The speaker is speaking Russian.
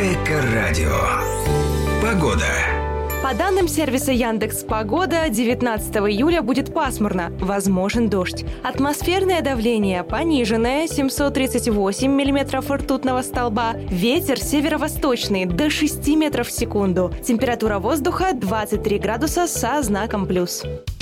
Эко-радио. Погода. По данным сервиса Яндекс.Погода, 19 июля будет пасмурно, возможен дождь. Атмосферное давление пониженное, 738 миллиметров ртутного столба. Ветер северо-восточный, до 6 метров в секунду. Температура воздуха 23 градуса со знаком плюс.